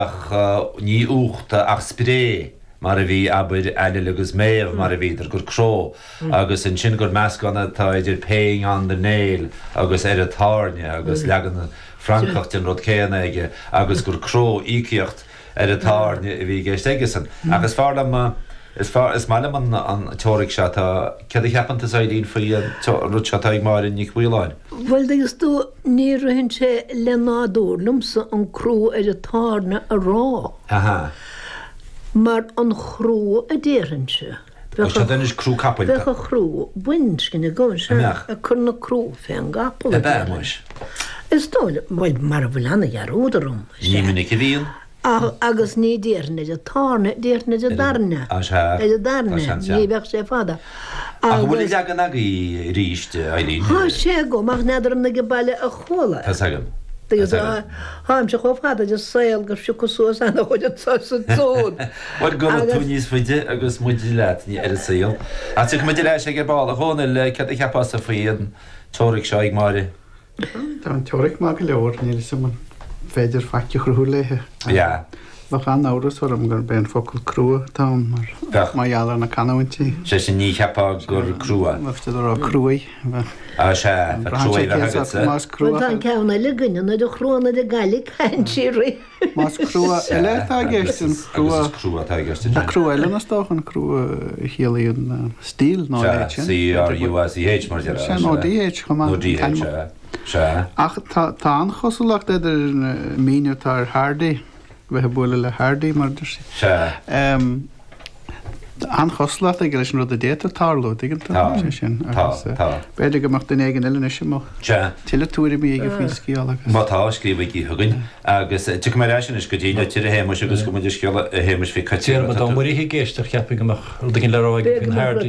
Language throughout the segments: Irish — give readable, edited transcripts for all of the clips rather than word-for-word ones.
ní uachta ach spré mar a bhí abair eile agus méamh mar a bhíidir gur cró agus an sin gur meascánna tá idir péing an den néil agus ar a tárne agus legan Frankfurt an rud céanna aige agus gur cró íciocht ar a tárne a bhí géist aige san. Agus fearlam is meile an teoraigh se tá cad cheapanta saidín faoi rud se ag mar in níc bhuiáin. Bhfuil agus tú ní rahann sé le nádúrlamsa an crú ar a tárne a rá. Aha. Mar an chrú a déann se. Se den is crú capailte. Bheith a chrú buint cinna gáin se a chur na crú fé an gapal. Muis. Is tóil bhid mar bhfuil anna jarúdarum. Ní minic a bhíon. Agus ní déirna a tárne déirna a darne. A darne, ní bheith sé fada. Ach bhfuil legan agaí ríiste Eileen. Tá sé go mar neidir na go bailile a chola. Tá sagam. Háim se chofhada de saoil gur siú cosúas anna chuide tún. Bhil go tú níos faide agus muidir leat ní ar a saoil. A tu muidir leis sé gur bála hóna le cad cheapasa faoiad teoraigh se ag marí. Tá an teoraigh má go leor níl sam féidir faice churthú léthe. Ja. Bach an áras orm gur ben focail crua tá mar maiall na canhaintí. Sé sin ní cheapá gur crua. Mafte ar cruaí. Se crua Más crua. Tá ceanna le gunne na do chróna de galig hen sií. Más crua eile tá ggéistin crua. Crua tá ggéistin. Tá crua eile na stáchan crua chéalaíon stíl ná CRUSEH mar dear. Se nó DH chumá. Se. Ach tá an chosúlacht idir míniu tar Hardy. Bheit bula le Hardy mar sí. Se. An choslaat ag leis rud a déta tárló igen sin. Beidir go macht den éigen eile is mo. Tiile túir mí ag fin scíal agus. Má tá scríba í thugann agus tu mar sin is go dtíine tíir héimes agus go muidir scéala a héimes fi catíir. Má muí hí géisteach cheappa goach gin leráig fin Hardy.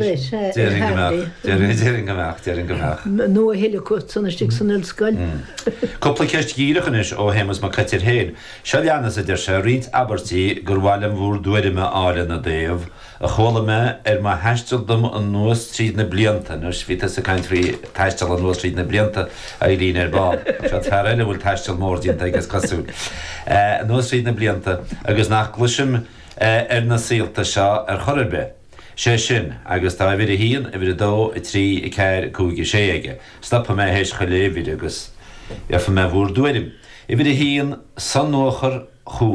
Déiring goach. nó a héile cut sanna stig san ilscoil. Coppla ceist gíirichan is ó héimes má catíir héin. Se leanana a dir se riad Abertí gur bhhailm bhúr duidirime áile na déobh a chola me má heistildum an nuas tríd na blianta nus ví a kaint frí teistal an nuas tríd na blianta a lín bá. Se eile bhfuil teistal mór dínta agus cosú. Nuas tríd na blianta agus nach gluisim na síalta seo ar chorbe. Sé sin agus tá bhí a híon a bhí dó i trí i ceir cúigi séige. Stoppa me hééis choléhí agus fa me bhúr duidim. I bhí a híon san nóchar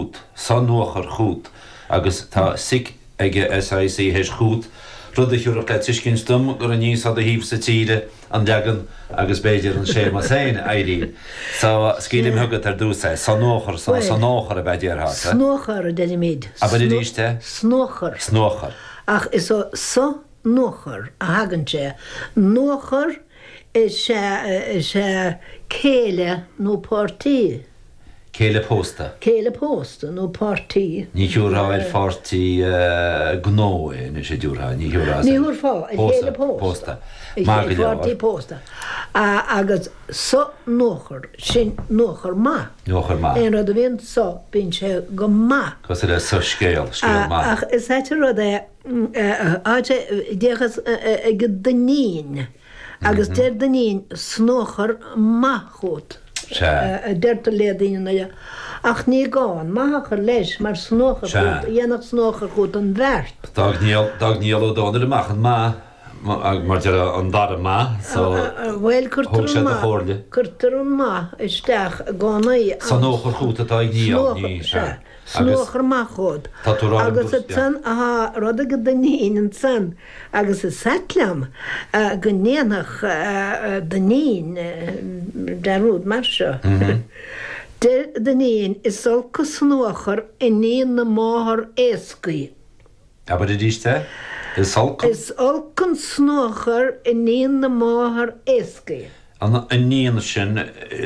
chúd agus tá sic ige SIC héis chúd, rud a chiúach le tuiscin stum gur a níos a híomh sa tíide an deagan agus béidir an sé mar féin éirí. Tá scílim thugad ar dúsa san nóchar a beidir há. Snóchar a déidir méid. A bud ríiste? Snóchar. Ach is so nóchar a hagan sé. Nóchar is sé céile nó pártíí. Céile pósta. Céile pósta nó pártíí. Ní dúrá ar fártí gnói na sé dúrá, ní dúrá. Ní dúr fá, céile pósta. Pártí pósta. Agus so nóchar, sin nóchar má. Nóchar má. Ein rud a bhíonn so bíonn sé go má. Cos é so scéal má. Ach is héite rud áte déchas go danín. Agus déir danín snóchar má chót. Deirta lédaíine ach ní gáin maithachar leis mar snóchar chót, dhéanach snóchar chót an bheirt. Dag níl ó dáidir amachchan má mar dear an dar má bhfuil chuirtarún má isteach gánaí san nóchar chót atá ag níl snóchar má chót. Agus a san rud a go daníon an san agus is setlam go néanach daníon derúd mar seo. Daníon is solca snóchar i níon na máthar éascaí. A bud ríiste? Is olcan snóchar i níon na máthar éascaí. Níon sin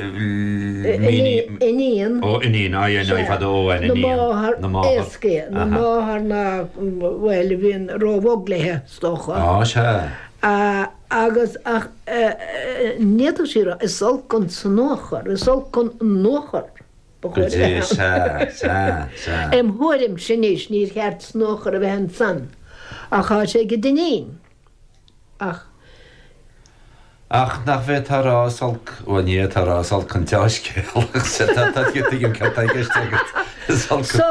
Iníon á fad ó na máthar éascaí, na máthar na bhfuil bhíon rómhoglathe stocha. Se. Agus néadú síra is olcan snóchar, is olcan nóchar. Thuirim sinnéis níor cheart snóchar a bheith an san. Ach há sé go daníon. Ach, Ach nach bheith tarrásal ó ní tarrásal chun teisce. Tá gin cartaigh